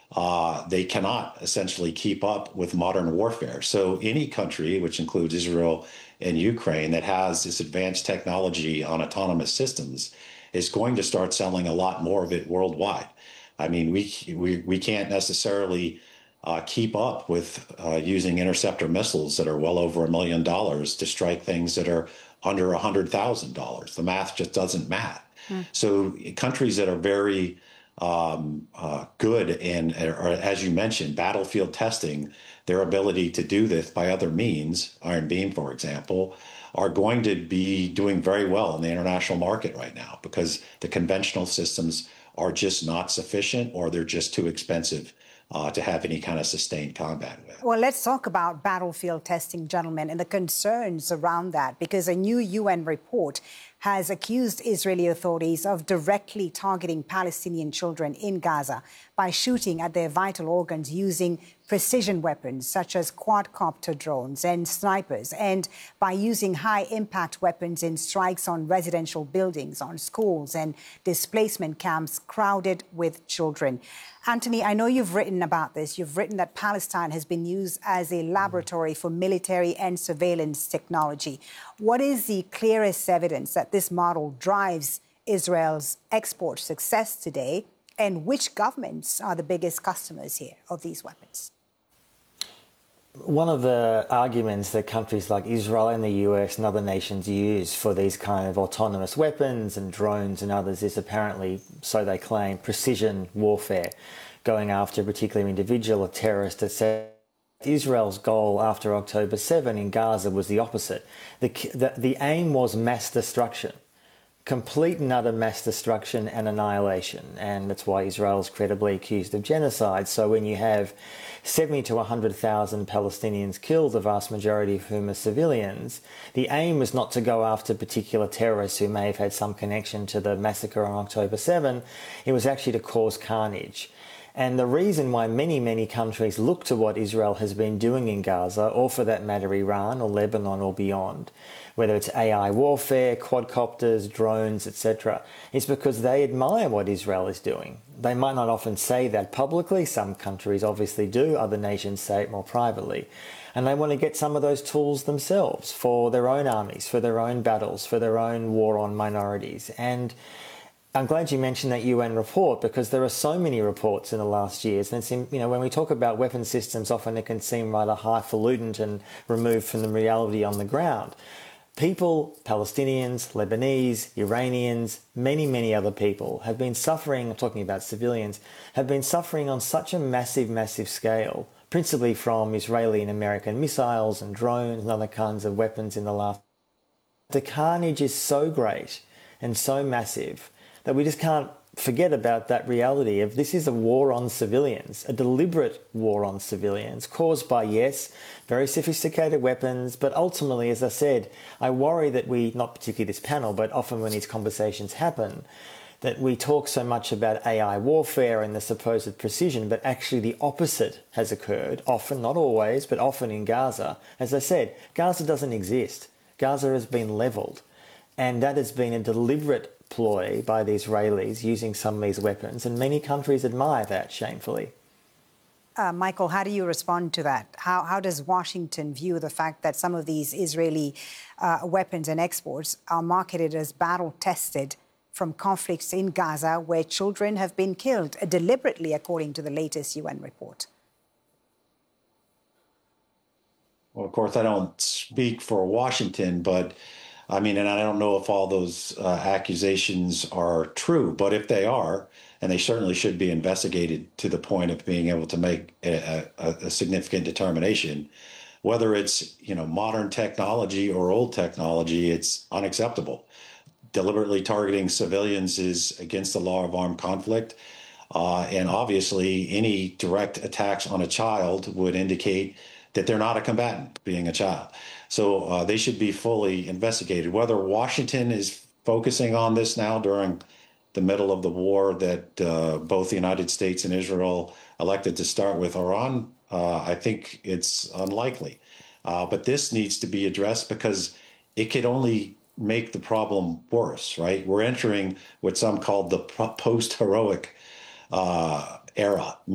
they cannot essentially keep up with modern warfare. So any country, which includes Israel and Ukraine, that has this advanced technology on autonomous systems is going to start selling a lot more of it worldwide. I mean, we can't necessarily keep up with using interceptor missiles that are well over $1 million to strike things that are under $100,000. The math just doesn't math. So countries that are very good and, or as you mentioned, battlefield testing, their ability to do this by other means, Iron Beam, for example, are going to be doing very well in the international market right now because the conventional systems are just not sufficient or they're just too expensive to have any kind of sustained combat with. Well, let's talk about battlefield testing, gentlemen, and the concerns around that, because a new UN report has accused Israeli authorities of directly targeting Palestinian children in Gaza by shooting at their vital organs using precision weapons such as quadcopter drones and snipers, and by using high-impact weapons in strikes on residential buildings, on schools and displacement camps crowded with children. Anthony, I know you've written about this. You've written that Palestine has been used as a laboratory for military and surveillance technology. What is the clearest evidence that this model drives Israel's export success today, and which governments are the biggest customers here of these weapons? One of the arguments that countries like Israel and the US and other nations use for these kind of autonomous weapons and drones and others is apparently, so they claim, precision warfare, going after a particular individual, a terrorist, etc. Israel's goal after October 7 in Gaza was the opposite. The aim was mass destruction. Complete and utter mass destruction and annihilation. And that's why Israel is credibly accused of genocide. So when you have 70 to 100,000 Palestinians killed, the vast majority of whom are civilians, the aim was not to go after particular terrorists who may have had some connection to the massacre on October 7. It was actually to cause carnage. And the reason why many, many countries look to what Israel has been doing in Gaza, or for that matter Iran or Lebanon or beyond, whether it's AI warfare, quadcopters, drones, etc., is because they admire what Israel is doing. They might not often say that publicly. Some countries obviously do. Other nations say it more privately. And they want to get some of those tools themselves for their own armies, for their own battles, for their own war on minorities. And I'm glad you mentioned that UN report, because there are so many reports in the last years. And it's when we talk about weapon systems, often it can seem rather highfalutin and removed from the reality on the ground. People, Palestinians, Lebanese, Iranians, many, many other people have been suffering, I'm talking about civilians, have been suffering on such a massive, massive scale, principally from Israeli and American missiles and drones and other kinds of weapons in the last. The carnage is so great and so massive that we just can't forget about that reality of this is a war on civilians, a deliberate war on civilians caused by, yes, very sophisticated weapons. But ultimately, as I said, I worry that we, not particularly this panel, but often when these conversations happen, that we talk so much about AI warfare and the supposed precision, but actually the opposite has occurred, often, not always, but often in Gaza. As I said, Gaza doesn't exist. Gaza has been levelled. And that has been a deliberate ploy by the Israelis using some of these weapons, and many countries admire that, shamefully. Michael, how do you respond to that? How does Washington view the fact that some of these Israeli weapons and exports are marketed as battle-tested from conflicts in Gaza where children have been killed deliberately, according to the latest UN report? Well, of course, I don't speak for Washington, but I mean, and I don't know if all those accusations are true, but if they are, and they certainly should be investigated to the point of being able to make a significant determination, whether it's, modern technology or old technology, it's unacceptable. Deliberately targeting civilians is against the law of armed conflict. And obviously, any direct attacks on a child would indicate that they're not a combatant, being a child. So they should be fully investigated. Whether Washington is focusing on this now during the middle of the war that both the United States and Israel elected to start with Iran, I think it's unlikely. But this needs to be addressed because it could only make the problem worse, right? We're entering what some called the post-heroic era.